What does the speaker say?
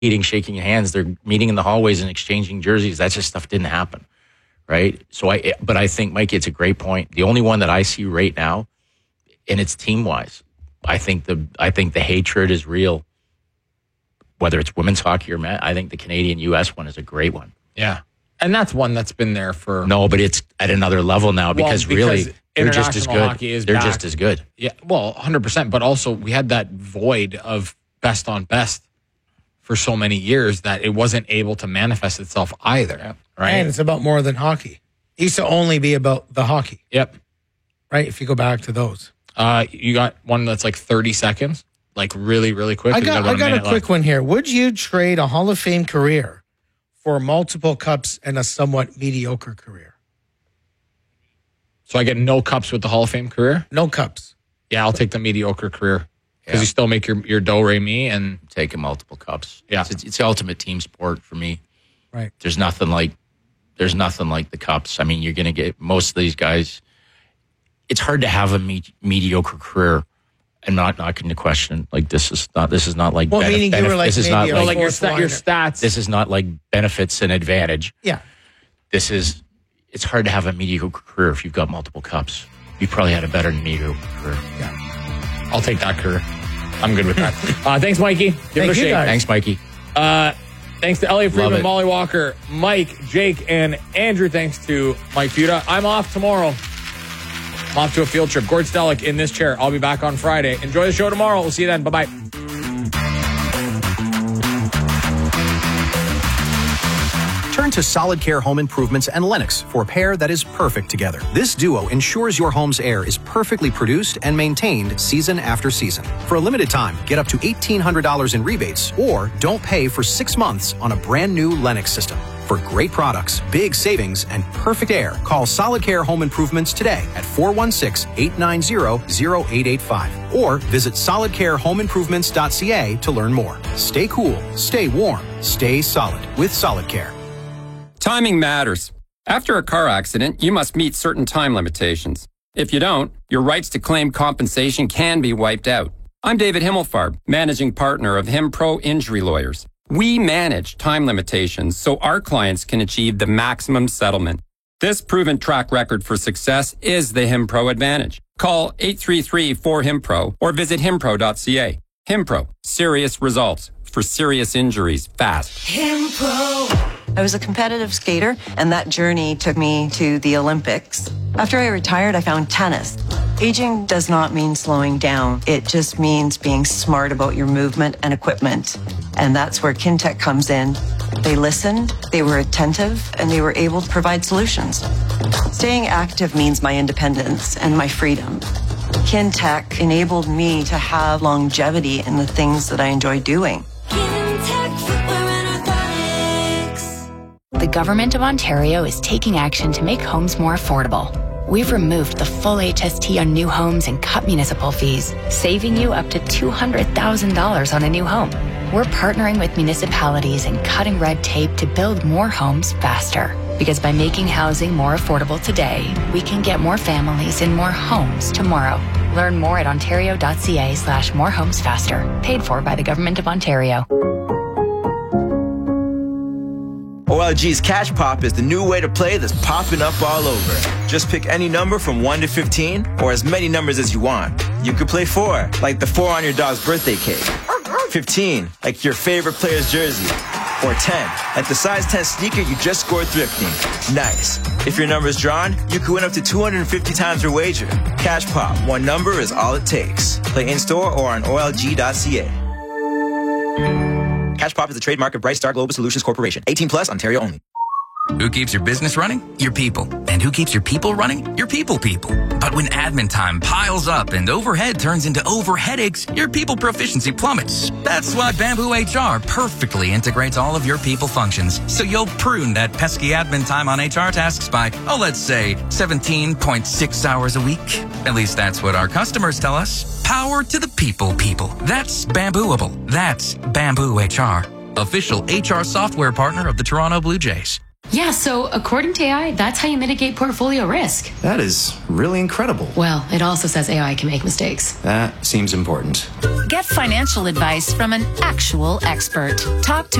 meeting, shaking hands. They're meeting in the hallways and exchanging jerseys. That just stuff didn't happen, right? But I think, Mikey, it's a great point. The only one that I see right now, and it's team-wise, I think the hatred is real. Whether it's women's hockey or men, I think the Canadian-U.S. one is a great one. Yeah. And that's one that's been there for... No, but it's at another level now because really, they're just as good. They're just as good. Yeah, well, 100%. But also, we had that void of best on best for so many years that it wasn't able to manifest itself either. Yep. Right? And it's about more than hockey. It used to only be about the hockey. Yep. Right? If you go back to those. You got one that's like 30 seconds, like really, really quick. I got a quick one here. Would you trade a Hall of Fame career for multiple cups and a somewhat mediocre career? So I get no cups with the Hall of Fame career? No cups. Yeah, I'll take the mediocre career because you still make your do-re-mi and taking multiple cups. Yeah, it's the ultimate team sport for me. Right. There's nothing like the cups. I mean, you're going to get most of these guys. It's hard to have a mediocre career and not into question. Like this is not like meaning you were like this is maybe not like your stats. This is not like benefits and advantage. Yeah. It's hard to have a mediocre career if you've got multiple cups. You probably had a better than mediocre career. Yeah. I'll take that career. I'm good with that. Thanks, Mikey. Give it a shake. Thanks, Mikey. Thanks to Elliot Friedman, Molly Walker, Mike, Jake, and Andrew. Thanks to Mike Futa. I'm off tomorrow. I'm off to a field trip. Gord Stellick in this chair. I'll be back on Friday. Enjoy the show tomorrow. We'll see you then. Bye-bye. Turn to Solid Care Home Improvements and Lennox for a pair that is perfect together. This duo ensures your home's air is perfectly produced and maintained season after season. For a limited time, get up to $1,800 in rebates or don't pay for 6 months on a brand new Lennox system. For great products, big savings, and perfect air, call Solid Care Home Improvements today at 416-890-0885 or visit solidcarehomeimprovements.ca to learn more. Stay cool, stay warm, stay solid with Solid Care. Timing matters. After a car accident, you must meet certain time limitations. If you don't, your rights to claim compensation can be wiped out. I'm David Himmelfarb, managing partner of HimPro Injury Lawyers. We manage time limitations so our clients can achieve the maximum settlement. This proven track record for success is the HimPro advantage. Call 833-4HIMPRO or visit himpro.ca. HimPro, serious results for serious injuries fast. HimPro. I was a competitive skater, and that journey took me to the Olympics. After I retired, I found tennis. Aging does not mean slowing down. It just means being smart about your movement and equipment. And that's where Kintec comes in. They listened, they were attentive, and they were able to provide solutions. Staying active means my independence and my freedom. Kintec enabled me to have longevity in the things that I enjoy doing. The Government of Ontario is taking action to make homes more affordable. We've removed the full HST on new homes and cut municipal fees, saving you up to $200,000 on a new home. We're partnering with municipalities and cutting red tape to build more homes faster. Because by making housing more affordable today, we can get more families in more homes tomorrow. Learn more at ontario.ca/morehomesfaster. Paid for by the Government of Ontario. OLG's Cash Pop is the new way to play that's popping up all over. Just pick any number from 1 to 15 or as many numbers as you want. You could play 4, like the 4 on your dog's birthday cake. 15, like your favorite player's jersey. Or 10, like the size 10 sneaker you just scored thrifting. Nice. If your number's drawn, you could win up to 250 times your wager. Cash Pop, one number is all it takes. Play in-store or on OLG.ca. Cash Pop is a trademark of Bright Star Global Solutions Corporation. 18 plus, Ontario only. Who keeps your business running? Your people. And who keeps your people running? Your people. But when admin time piles up and overhead turns into overheadaches, your people proficiency plummets. That's why Bamboo HR perfectly integrates all of your people functions. So you'll prune that pesky admin time on HR tasks by, let's say 17.6 hours a week. At least that's what our customers tell us. Power to the people. That's Bambooable. That's Bamboo HR. Official HR software partner of the Toronto Blue Jays. Yeah, so according to AI, that's how you mitigate portfolio risk. That is really incredible. Well, it also says AI can make mistakes. That seems important. Get financial advice from an actual expert. Talk to